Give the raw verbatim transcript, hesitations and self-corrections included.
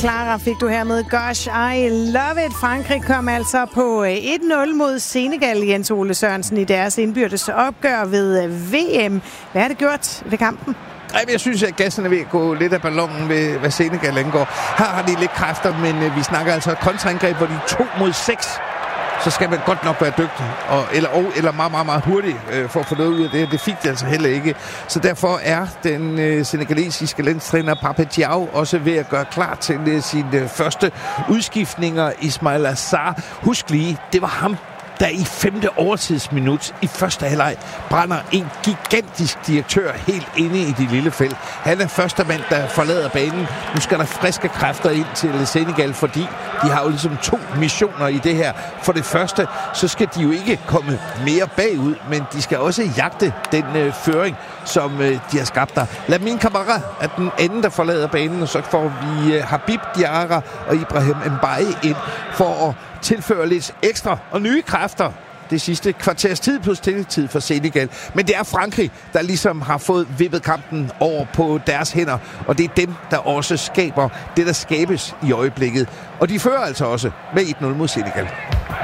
Clara fik du hermed. Gosh, I love it. Frankrig kom altså på et nul mod Senegal, Jens Ole Sørensen, i deres indbyrdes opgør ved V M. Hvad har det gjort ved kampen? Ej, jeg synes, at gassen er ved at gå lidt af ballonen ved, hvad Senegal angår. Her har de lidt kræfter, men øh, vi snakker altså kontraangreb, hvor de to mod seks. Så skal man godt nok være dygtig, og, eller, og, eller meget, meget, meget hurtig øh, for at få noget ud af det. Det fik de altså heller ikke. Så derfor er den øh, senegalesiske landstræner Pape Thiaw også ved at gøre klar til øh, sine øh, første udskiftninger. Ismail Assar, husk lige, det var ham, der i femte overtidsminut i første halvleg brænder en gigantisk direktør helt inde i det lille felt. Han er første mand, der forlader banen. Nu skal der friske kræfter ind til Senegal, fordi de har jo ligesom to missioner i det her. For det første, så skal de jo ikke komme mere bagud, men de skal også jagte den øh, føring, som øh, de har skabt der. Lamine Camara er den anden, der forlader banen, og så får vi øh, Habib Diarra og Ibrahim Mbaye ind for at tilføre lidt ekstra og nye kræfter det sidste kvarters tid plus tillægstid for Senegal. Men det er Frankrig, der ligesom har fået vippet kampen over på deres hænder, og det er dem, der også skaber det, der skabes i øjeblikket. Og de fører altså også med et nul mod Senegal.